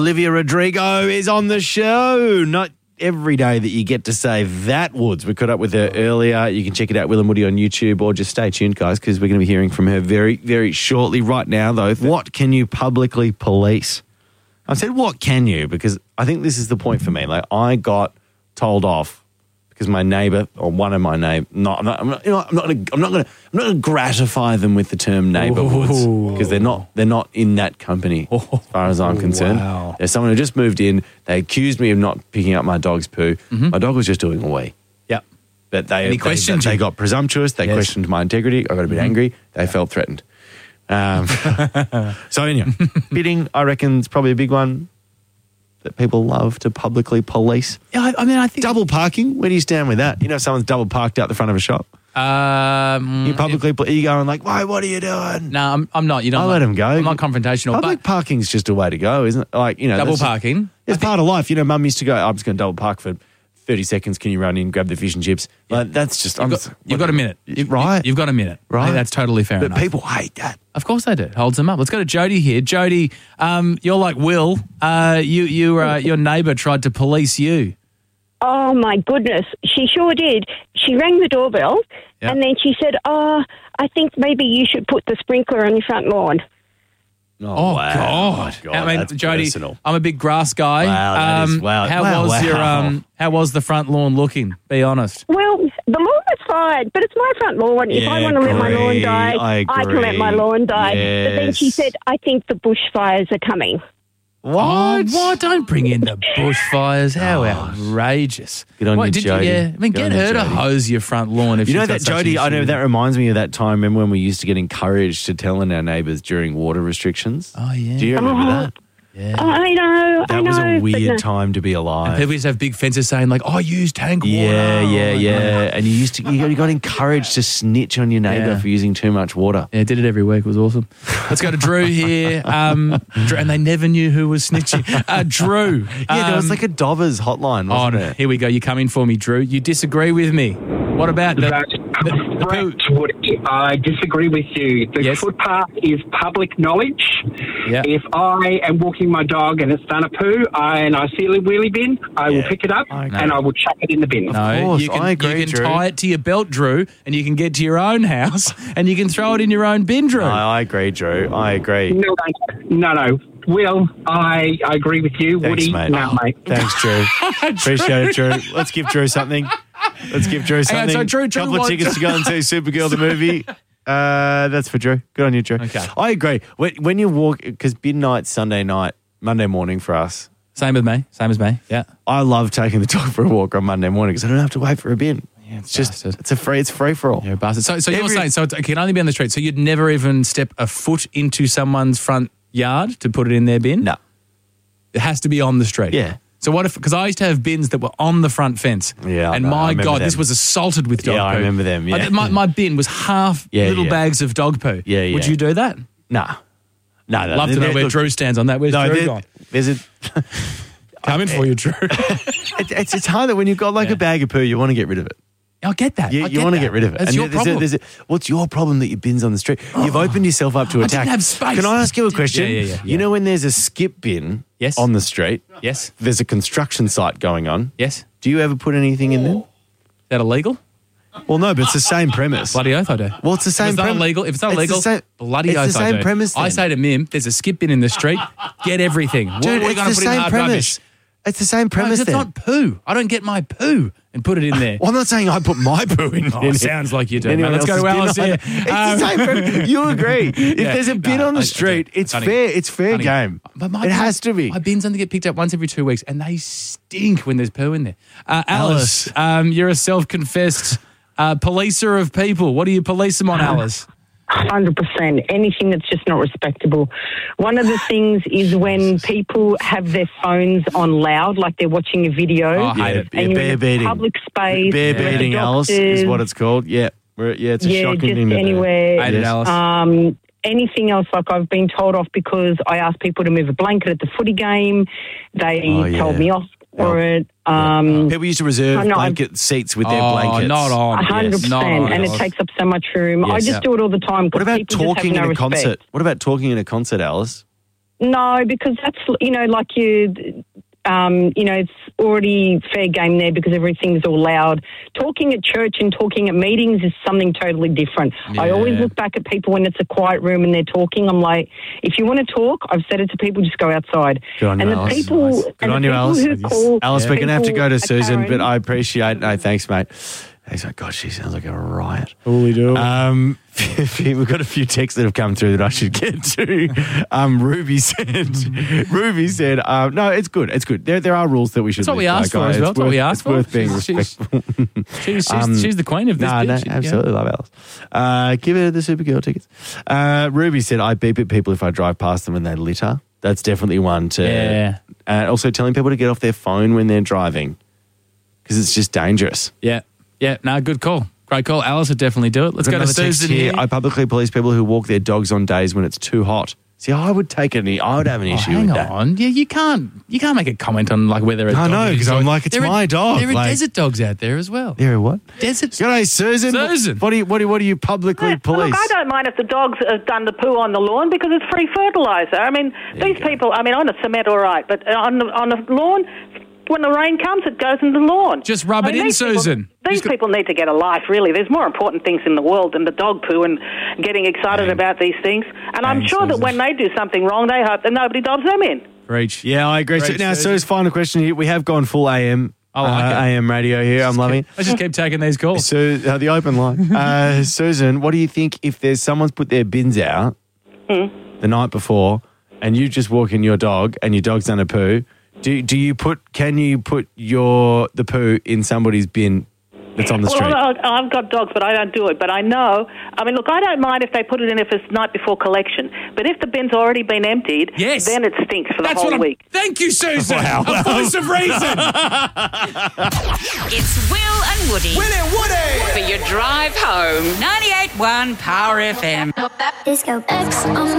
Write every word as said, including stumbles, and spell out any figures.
Olivia Rodrigo is on the show. Not every day that you get to say that, Woods. We caught up with her earlier. You can check it out, Will and Woody, on YouTube, or just stay tuned, guys, because we're going to be hearing from her very, very shortly. Right now, though, what can you publicly police? I said, what can you? Because I think this is the point for me. Like, I got told off because my neighbour, or one of my neighbours, not, I'm not, I'm not, you know, I'm not going to, I'm not going to, I'm not going to gratify them with the term neighbour, Woods, because they're not, they're not in that company as far as I'm concerned. Wow. There's someone who just moved in. They accused me of not picking up my dog's poo. Mm-hmm. My dog was just doing a wee. Yep. But they, And he they, questioned they, you. they got presumptuous. They Yes. questioned my integrity. I got a bit Mm-hmm. angry. They felt threatened. Um, so anyway, bidding, I reckon, is probably a big one that people love to publicly police. Yeah, I, I mean, I think Double parking, where do you stand with that? You know, if someone's double parked out the front of a shop. Um, You publicly, pl- you going like, why, what are you doing? No, I'm, I'm not. You know, I'll I'm let not- him go. I'm not confrontational. Public But parking's just a way to go, isn't it? Like, you know, double that's- parking. It's part of life. You know, Mum used to go, I'm just going to double park for thirty seconds. Can you run in, grab the fish and chips? Like, that's just... You've, I'm got, just- you've got a minute. You- Right. You've got a minute. I Right. think that's totally fair But enough. people hate that. Of course they do. Holds them up. Let's go to Jody here. Jody, um, you're like Will. Uh, you, you, uh, your neighbour tried to police you. Oh, my goodness. She sure did. She rang the doorbell Yep. and then she said, oh, I think maybe you should put the sprinkler on your front lawn. Oh, wow. God. God, I mean, that's Jody, personal. I'm a big grass guy. Wow, that is- um, wow. How Wow, was your wow. um? How was the front lawn looking? Be honest. Well, the lawn was fine, but it's my front lawn. If Yeah, I want to let my lawn agree. die, I can let my agree. lawn die. But then she Yes. said, I think the bushfires are coming. What? Oh, what? Don't bring in the bushfires. How outrageous. Good on What, you, did Jody. Yeah, I mean, Good get on you, her to Jody. hose your front lawn if You know she's got that, such an Jody, I know issue. that reminds me of that time, remember when we used to get encouraged to tell on our neighbours during water restrictions? Oh, yeah. Do you remember Oh. that? Yeah. Oh, I know, I That know. was a but weird no. time to be alive. People used to have big fences saying, like, I use tank water. Yeah, yeah, Like, yeah. And you used to, you got, you got encouraged to snitch on your neighbour Yeah. for using too much water. Yeah, did it every week. It was awesome. Let's go to Drew here. Um, Drew, and they never knew who was snitching. Uh, Drew. Yeah, there was um, like a Dobbers hotline, Oh, wasn't no. there? Here we go. You come in for me, Drew. You disagree with me. What about the, That's the, the poo? correct, Woody. I disagree with you. The Yes. footpath is public knowledge. Yeah. If I am walking my dog and it's done a poo I, and I see a wheelie bin, I will Yeah. pick it up I agree. and I will chuck it in the bin. No, course, you can, I agree, you can Drew. tie it to your belt, Drew, and you can get to your own house and you can throw it in your own bin, Drew. No, I agree, Drew. I agree. No, no, no. Will, I, I agree with you. Thanks, Woody, mate. no, mate. Thanks, Drew. Appreciate it, Drew. Let's give Drew something. Let's give Drew Hang on, something. so Drew- Drew couple of wants- tickets to go and see Supergirl the movie. Uh, that's for Drew. Good on you, Drew. Okay. I agree. When, when you walk, because midnight, Sunday night, Monday morning for us, Same with me. Same as me. Yeah. I love taking the dog for a walk on Monday morning because I don't have to wait for a bin. Yeah, It's just, bastard. it's a free, it's free for all. You're a bastard. So, so you're Every- saying so it can only be on the street. So you'd never even step a foot into someone's front yard to put it in their bin? No. It has to be on the street. Yeah. So what if, because I used to have bins that were on the front fence. Yeah, I And know, I my remember God, this them. was assaulted with dog Yeah, I poo. remember them, yeah. I- my, my bin was half Yeah, little yeah. bags of dog poo. Yeah, yeah. Would you do that? Nah. No, no. Love to there- know where look, Drew stands on that. Where's No, Drew there- gone? there's a... Coming for you, Drew. It, it's, it's hard that when you've got like Yeah. a bag of poo, you want to get rid of it. I get that. You, I you get want to that. get rid of it. That's And your there's a- problem. there's a- what's your problem that your bin's on the street? You've opened yourself up to I attack. didn't have space. Can I ask you a question? Yeah, yeah, yeah, You yeah. know when there's a skip bin Yes. on the street, Yes. there's a construction site going on. Yes. Do you ever put anything in there? Is that illegal? Well, no, but it's the same premise. Bloody oath I do. Well, it's the same If it's not premise. illegal, if it's not It's the illegal, same- bloody it's the oath I same do. premise I then. say to Mim, there's a skip bin in the street, get everything. What Dude, are we it's going the to put in same hard premise. rubbish? It's the same No, 'cause premise it's then. not poo. I don't get my poo and put it in there. Well, I'm not saying I put my poo in. Oh, in it. sounds like you do. Anyone mate. Let's go to else's Alice bin. here. It's Um, the same premise. You agree. If Yeah. there's a bin No, on I- I the do. street, it's Funny. fair. It's fair Funny. game. But my it bin- has to be. My bins only get picked up once every two weeks, and they stink when there's poo in there. Uh, Alice, um, you're a self-confessed uh, policer of people. What do you police them on, Alice? one hundred percent. Anything that's just not respectable. One of the things is when people have their phones on loud, like they're watching a video. Oh, I hate it. Yeah, and you're bear in a beating. public space. Bear where the beating, Alice, is doctors- what it's called. Yeah, We're, yeah, it's a Yeah, shocking just thing to do. anywhere. Hate it, Yes. Alice. Um, anything else, like I've been told off because I asked people to move a blanket at the footy game. They Oh, yeah. told me off for Yeah. it. Um, People used to reserve I know, blanket seats with their oh, blankets. not on. A hundred Yes, not percent, on, and it Alice. takes up so much room. I Yes. just Yeah. do it all the time. 'cause What about people just have talking no in a respect. concert? What about talking in a concert, Alice? No, because that's, you know, like you, um, you know, it's already fair game there because everything's all loud. Talking at church and talking at meetings is something totally different. Yeah. I always look back at people when it's a quiet room and they're talking. I'm like, if you want to talk, I've said it to people, just go outside. Good on you, and the Alice. people, Nice. and Good the on you, people Alice. who call Alice, we're going to have to go to people Susan, Karen. but I appreciate No, thanks, mate. He's like, God, she sounds like a riot. Oh, we do. Um, we've got a few texts that have come through that I should get to. Um, Ruby said, Ruby said, uh, no, it's good. It's good. There, there are rules that we should. That's what we live by, asked for guys. as well. It's That's what worth- we asked it's for. worth being She's- she's- respectful. she's, she's, um, she's the queen of this. No, no, bitch. Yeah. absolutely love Alice. Uh, give her the Supergirl tickets. Uh, Ruby said, I beep at people if I drive past them and they litter. That's definitely one to. Yeah. Uh, also, telling people to get off their phone when they're driving because it's just dangerous. Yeah. Yeah. No, good call. Great call. Alice would definitely do it. Let's Got go to another text Susan here. I publicly police people who walk their dogs on days when it's too hot. See, I would take any. I would have an Oh, issue hang with that. on. Yeah, you can't. You can't make a comment on like whether. A I dog know, is 'cause or- I'm like, it's There are- my dog, There are like- desert dogs out there as well. There, what? Desert. G'day, Susan. Susan. What do you? What do you? What do you publicly police? Look, I don't mind if the dogs have done the poo on the lawn because it's free fertiliser. I mean, There you these go. people, I mean, on a cement, all right, but on the, on the lawn, when the rain comes, it goes in the lawn. Just rub I it mean, in, these people- Susan. These Just go- people need to get a life, really. There's more important things in the world than the dog poo and getting excited Dang. about these things. And I'm Dang, sure that Susan. when they do something wrong, they hope that nobody dobs them in. Breach. Yeah, I agree. So, Great, now, Susan. Sue's final question here. We have gone full A M. I like uh, it. A M radio here. I'm loving it. Let's just keep taking these calls. So uh, the open line, uh, Susan. What do you think if there's someone's put their bins out the night before, and you just walk in your dog, and your dog's done a poo? Do do you put? Can you put your the poo in somebody's bin that's on the street? Well, I- I've got dogs, but I don't do it. But I know, I mean, look, I don't mind if they put it in if it's night before collection. But if the bin's already been emptied, Yes. then it stinks for the That's whole what I'm, week. Thank you, Susan. Wow. A voice of reason. It's Will and Woody. Will and Woody. For your drive home. ninety-eight point one Power F M. Disco X on